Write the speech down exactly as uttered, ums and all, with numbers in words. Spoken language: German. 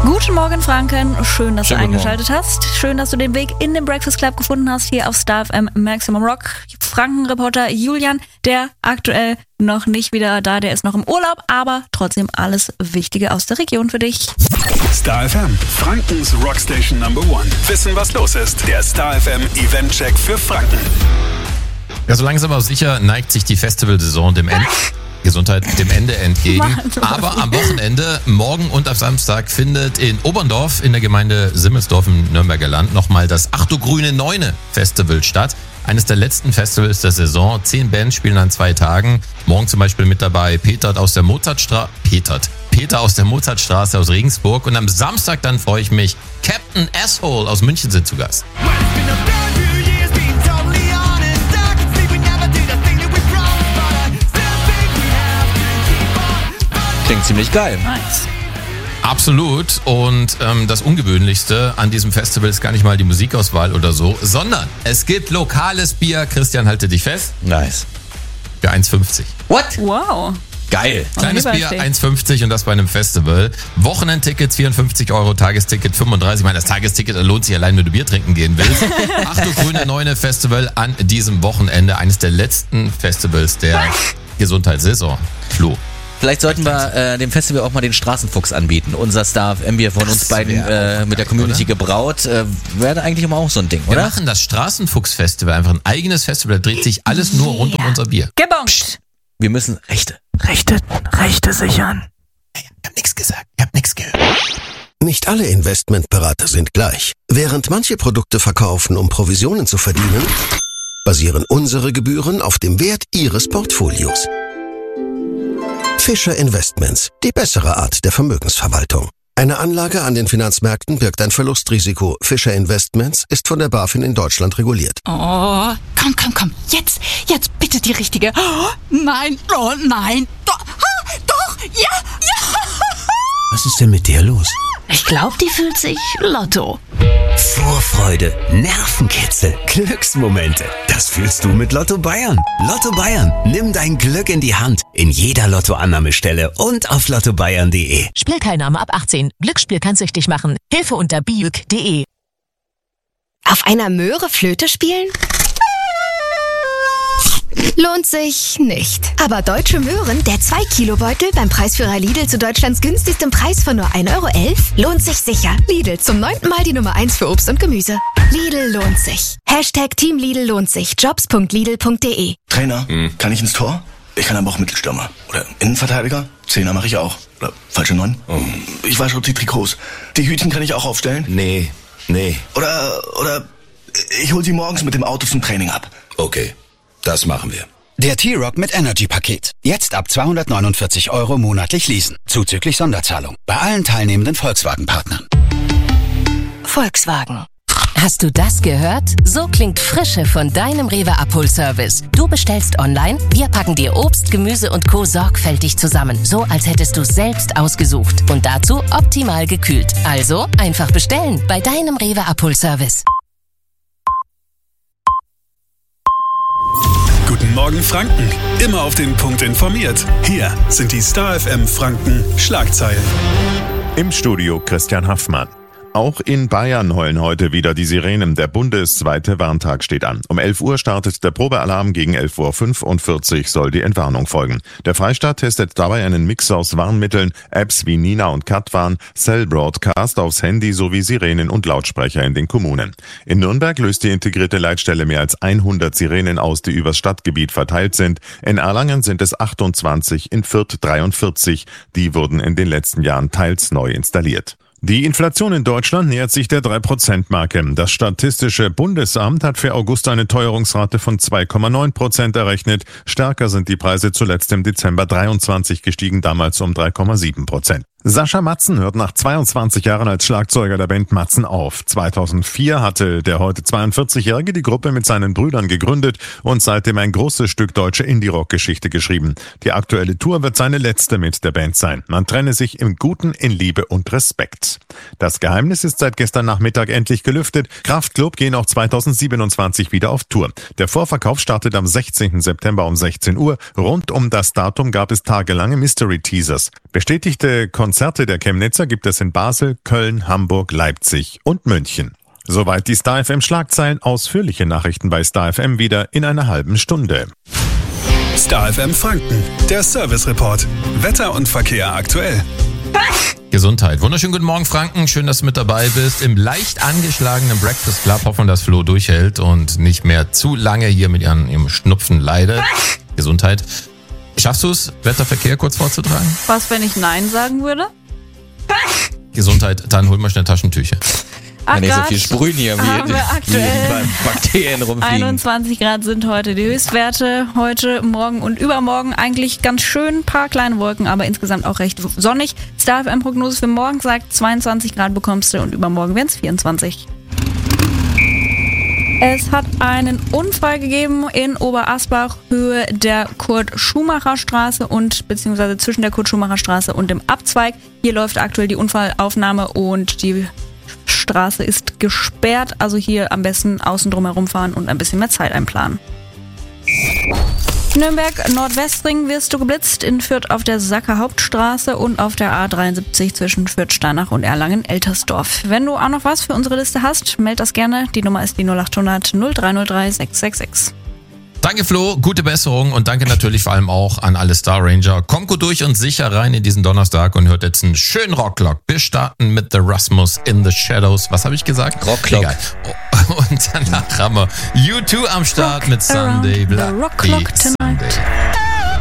Guten Morgen, Franken. Schön, dass Schönen du eingeschaltet hast. Schön, dass du den Weg in den Breakfast Club gefunden hast, hier auf Star F M Maximum Rock. Franken-Reporter Julian, der aktuell noch nicht wieder da, der ist noch im Urlaub, aber trotzdem alles Wichtige aus der Region für dich. Star F M, Frankens Rockstation Number One. Wissen, was los ist. Der Star F M Event-Check für Franken. Ja, so langsam aber sicher neigt sich die Festivalsaison dem Ende. Gesundheit dem Ende entgegen. Aber am Wochenende, morgen und ab Samstag, findet in Oberndorf in der Gemeinde Simmelsdorf im Nürnberger Land nochmal das Ach du grüne Neune Festival statt. Eines der letzten Festivals der Saison. Zehn Bands spielen an zwei Tagen. Morgen zum Beispiel mit dabei Petert aus der Mozartstraße. Petert. Peter aus der Mozartstraße aus Regensburg. Und am Samstag dann freue ich mich. Captain Asshole aus München sind zu Gast. Klingt ziemlich geil. Nice. Absolut. Und ähm, das Ungewöhnlichste an diesem Festival ist gar nicht mal die Musikauswahl oder so, sondern es gibt lokales Bier. Christian, halte dich fest. Nice. Für eins fünfzig. What? Wow. Geil. Kleines Oh, Bier, eins fünfzig und das bei einem Festival. Wochenendtickets vierundfünfzig Euro, Tagesticket fünfunddreißig. Ich meine, das Tagesticket lohnt sich allein, wenn du Bier trinken gehen willst. Ach du grüne Neune Festival an diesem Wochenende. Eines der letzten Festivals der Gesundheitssaison. Flo. Vielleicht sollten wir äh, dem Festival auch mal den Straßenfuchs anbieten. Unser Star F M, wir von uns beiden wär äh, mit der Community oder? gebraut. Äh, wäre eigentlich immer auch so ein Ding, Wir oder? machen das Straßenfuchs-Festival, einfach ein eigenes Festival. Da dreht sich alles nur rund um unser Bier. Gebongt. Wir müssen Rechte. Rechte, Rechte sichern. Ich hab nichts gesagt, ich hab nichts gehört. Nicht alle Investmentberater sind gleich. Während manche Produkte verkaufen, um Provisionen zu verdienen, basieren unsere Gebühren auf dem Wert Ihres Portfolios. Fischer Investments, die bessere Art der Vermögensverwaltung. Eine Anlage an den Finanzmärkten birgt ein Verlustrisiko. Fischer Investments ist von der BaFin in Deutschland reguliert. Oh, komm, komm, komm. Jetzt, jetzt bitte die richtige. Oh, nein, oh nein. Doch, ah, doch, ja, ja. Was ist denn mit der los? Ich glaube, die fühlt sich Lotto. Vorfreude, Nervenkitzel, Glücksmomente. Das fühlst du mit Lotto Bayern. Lotto Bayern, nimm dein Glück in die Hand. In jeder Lottoannahmestelle und auf lotto bayern punkt de. Spielteilnahme ab achtzehn. Glücksspiel kann süchtig machen. Hilfe unter biuk punkt de. Auf einer Möhre Flöte spielen? Lohnt sich nicht. Aber Deutsche Möhren, der zwei Kilo Beutel beim Preisführer Lidl zu Deutschlands günstigstem Preis von nur ein Euro elf, lohnt sich sicher. Lidl, zum neunten Mal die Nummer eins für Obst und Gemüse. Lidl lohnt sich. Hashtag Team Lidl lohnt sich. jobs punkt lidl punkt de. Trainer, hm. kann ich ins Tor? Ich kann aber auch Mittelstürmer. Oder Innenverteidiger? Zehner mache ich auch. Oder falsche Neun? Oh. Ich wasche auch die Trikots. Die Hütchen kann ich auch aufstellen? Nee, nee. Oder, oder ich hol sie morgens mit dem Auto zum Training ab. Okay, das machen wir. Der T-Rock mit Energy-Paket. Jetzt ab zweihundertneunundvierzig Euro monatlich leasen. Zuzüglich Sonderzahlung. Bei allen teilnehmenden Volkswagen-Partnern. Volkswagen. Hast du das gehört? So klingt Frische von deinem Rewe-Abholservice. Du bestellst online, wir packen dir Obst, Gemüse und Co. sorgfältig zusammen. So, als hättest du selbst ausgesucht. Und dazu optimal gekühlt. Also einfach bestellen bei deinem Rewe-Abholservice. Guten Morgen, Franken. Immer auf den Punkt informiert. Hier sind die Star F M Franken Schlagzeilen. Im Studio Christian Haffmann. Auch in Bayern heulen heute wieder die Sirenen. Der bundesweite Warntag steht an. Um elf Uhr startet der Probealarm, gegen elf Uhr fünfundvierzig soll die Entwarnung folgen. Der Freistaat testet dabei einen Mix aus Warnmitteln, Apps wie Nina und Katwarn, Cell Broadcast aufs Handy sowie Sirenen und Lautsprecher in den Kommunen. In Nürnberg löst die integrierte Leitstelle mehr als hundert Sirenen aus, die übers Stadtgebiet verteilt sind. In Erlangen sind es achtundzwanzig, in Fürth dreiundvierzig. Die wurden in den letzten Jahren teils neu installiert. Die Inflation in Deutschland nähert sich der drei Prozent Marke. Das Statistische Bundesamt hat für August eine Teuerungsrate von zwei Komma neun Prozent errechnet. Stärker sind die Preise zuletzt im Dezember dreiundzwanzig gestiegen, damals um drei Komma sieben Prozent. Sascha Matzen hört nach zweiundzwanzig Jahren als Schlagzeuger der Band Matzen auf. zweitausendvier hatte der heute zweiundvierzigjährige die Gruppe mit seinen Brüdern gegründet und seitdem ein großes Stück deutsche Indie-Rock-Geschichte geschrieben. Die aktuelle Tour wird seine letzte mit der Band sein. Man trenne sich im Guten, in Liebe und Respekt. Das Geheimnis ist seit gestern Nachmittag endlich gelüftet. Kraftklub gehen auch zweitausendsiebenundzwanzig wieder auf Tour. Der Vorverkauf startet am sechzehnten September um sechzehn Uhr. Rund um das Datum gab es tagelange Mystery-Teasers. Bestätigte Kon Konzerte der Chemnitzer gibt es in Basel, Köln, Hamburg, Leipzig und München. Soweit die Star F M Schlagzeilen. Ausführliche Nachrichten bei Star F M wieder in einer halben Stunde. Star F M Franken, der Service Report. Wetter und Verkehr aktuell. Gesundheit. Wunderschönen guten Morgen, Franken. Schön, dass du mit dabei bist. Im leicht angeschlagenen Breakfast Club hoffen, dass Flo durchhält und nicht mehr zu lange hier mit ihrem, ihrem Schnupfen leidet. Gesundheit. Schaffst du es, Wetterverkehr kurz vorzutragen? Was, wenn ich Nein sagen würde? Gesundheit, dann hol mal schnell Taschentücher. Wenn nicht so viel sprühen hier, wie, haben wir aktuell wie Bakterien rumfliegen. einundzwanzig Grad sind heute die Höchstwerte. Heute, morgen und übermorgen eigentlich ganz schön. Ein paar kleine Wolken, aber insgesamt auch recht sonnig. Star F M-Prognose für morgen sagt, zweiundzwanzig Grad bekommst du und übermorgen werden es vierundzwanzig. Es hat einen Unfall gegeben in Oberasbach, Höhe der Kurt-Schumacher-Straße und beziehungsweise zwischen der Kurt-Schumacher-Straße und dem Abzweig. Hier läuft aktuell die Unfallaufnahme und die Straße ist gesperrt, also hier am besten außen drum herumfahren und ein bisschen mehr Zeit einplanen. Nürnberg Nordwestring wirst du geblitzt, in Fürth auf der Sacker Hauptstraße und auf der A dreiundsiebzig zwischen Fürth-Steinach und Erlangen-Eltersdorf. Wenn du auch noch was für unsere Liste hast, meld das gerne. Die Nummer ist die null acht hundert null drei null drei sechs sechs sechs. Danke Flo, gute Besserung und danke natürlich vor allem auch an alle Star Ranger. Kommt gut durch und sicher rein in diesen Donnerstag und hört jetzt einen schönen Rocklock. Wir starten mit The Rasmus in the Shadows. Was habe ich gesagt? Rocklock. Egal. Und danach haben wir U zwei am Start Rock mit Sunday Bloody Sunday.